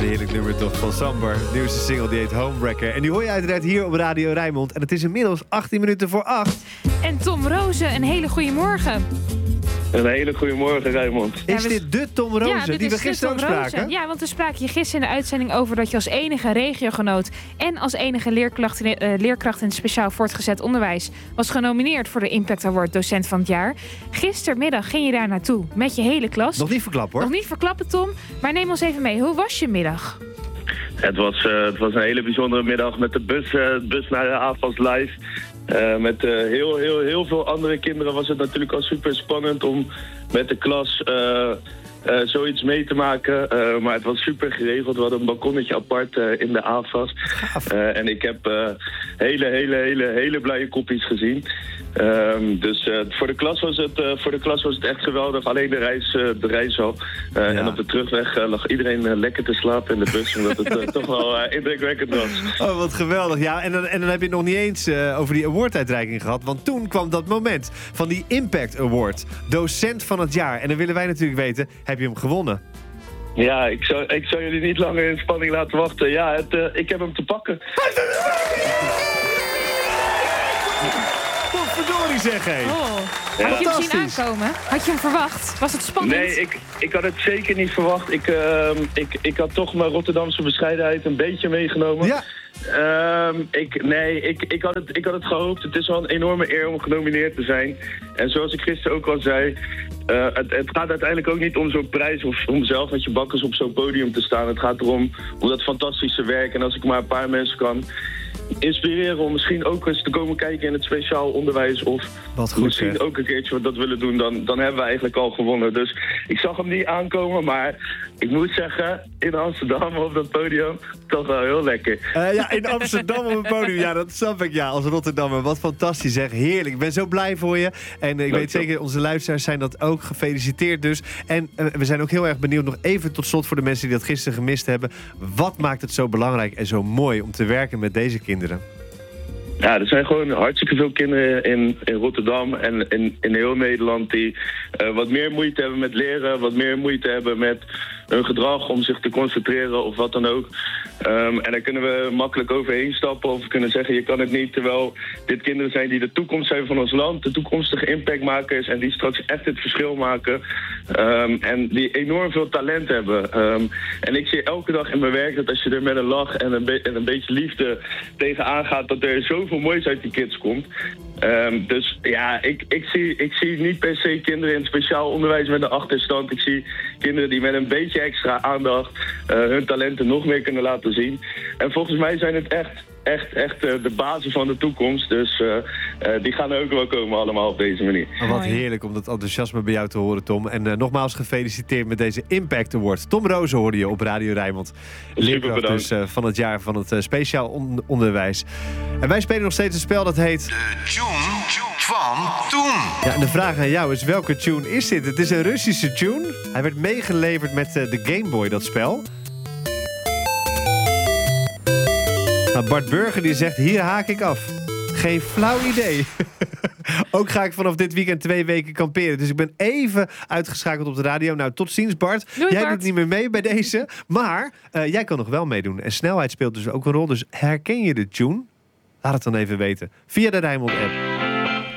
heerlijk nummer toch van Sambar. De nieuwste single die heet Homewrecker. En die hoor je uiteraard hier op Radio Rijnmond. En het is inmiddels 18 minuten voor 8. En Tom Rozen, een hele goede morgen. Een hele goede morgen, Rijnmond. Is dit de Tom Rozen die we gisteren ook spraken? Ja, want we spraken je gisteren in de uitzending over dat je als enige regiogenoot en als enige leerkracht in het speciaal voortgezet onderwijs was genomineerd voor de Impact Award Docent van het Jaar. Gistermiddag ging je daar naartoe met je hele klas. Nog niet verklappen hoor. Nog niet verklappen, Tom. Maar neem ons even mee. Hoe was je middag? Het was een hele bijzondere middag met de bus naar de AFAS Live. Met heel veel andere kinderen was het natuurlijk al super spannend om met de klas zoiets mee te maken. Maar het was super geregeld. We hadden een balkonnetje apart in de AFAS. En ik heb hele blije kopjes gezien. Dus voor de klas was het echt geweldig. Alleen de reis al. Ja. En op de terugweg lag iedereen lekker te slapen in de bus. Omdat het toch wel indrukwekkend was. Oh, wat geweldig. Ja, en dan heb je het nog niet eens over die awarduitreiking gehad. Want toen kwam dat moment van die Impact Award. Docent van het jaar. En dan willen wij natuurlijk weten, heb je hem gewonnen? Ja, ik zou jullie niet langer in spanning laten wachten. Ja, ik heb hem te pakken. Verdorie zeg, hé. Had je hem zien aankomen? Had je hem verwacht? Was het spannend? Nee, ik had het zeker niet verwacht. Ik had toch mijn Rotterdamse bescheidenheid een beetje meegenomen. Ja. Ik had het gehoopt. Het is wel een enorme eer om genomineerd te zijn. En zoals ik gisteren ook al zei, het gaat uiteindelijk ook niet om zo'n prijs of om zelf met je bakkers op zo'n podium te staan. Het gaat erom dat fantastische werk. En als ik maar een paar mensen kan inspireren om misschien ook eens te komen kijken in het speciaal onderwijs of misschien ook een keertje wat dat willen doen, dan hebben we eigenlijk al gewonnen. Dus ik zag hem niet aankomen, maar ik moet zeggen, in Amsterdam op dat podium, toch wel heel lekker. Ja, in Amsterdam op het podium, ja, dat snap ik, ja, als Rotterdammer. Wat fantastisch, zeg, heerlijk. Ik ben zo blij voor je. En ik weet zeker, onze luisteraars zijn dat ook. Gefeliciteerd dus. En we zijn ook heel erg benieuwd, nog even tot slot voor de mensen die dat gisteren gemist hebben. Wat maakt het zo belangrijk en zo mooi om te werken met deze kinderen? Ja, er zijn gewoon hartstikke veel kinderen in Rotterdam en in heel Nederland die wat meer moeite hebben met leren, wat meer moeite hebben met hun gedrag om zich te concentreren of wat dan ook. En daar kunnen we makkelijk overheen stappen of we kunnen zeggen je kan het niet, terwijl dit kinderen zijn die de toekomst zijn van ons land, de toekomstige impactmakers en die straks echt het verschil maken. En die enorm veel talent hebben. En ik zie elke dag in mijn werk dat als je er met een lach en een beetje liefde tegenaan gaat, dat er zoveel moois uit die kids komt. Dus ja, ik zie niet per se kinderen in het speciaal onderwijs met een achterstand. Ik zie kinderen die met een beetje extra aandacht hun talenten nog meer kunnen laten zien. En volgens mij zijn het echt de basis van de toekomst. Dus die gaan er ook wel komen allemaal op deze manier. Oh, wat heerlijk om dat enthousiasme bij jou te horen, Tom. En nogmaals gefeliciteerd met deze Impact Award. Tom Rozen hoorde je op Radio Rijnmond. Leerkracht dus van het jaar van het speciaal onderwijs. En wij spelen nog steeds een spel dat heet De Tune van Toen. Ja, en de vraag aan jou is, welke tune is dit? Het is een Russische tune. Hij werd meegeleverd met de Game Boy, dat spel. Nou, Bart Burger die zegt, hier haak ik af. Geen flauw idee. Ook ga ik vanaf dit weekend 2 weken kamperen. Dus ik ben even uitgeschakeld op de radio. Nou, tot ziens Bart. Doei, jij Bart. doet niet meer mee bij deze. Maar jij kan nog wel meedoen. En snelheid speelt dus ook een rol. Dus herken je de tune? Laat het dan even weten. Via de Rijnmond app.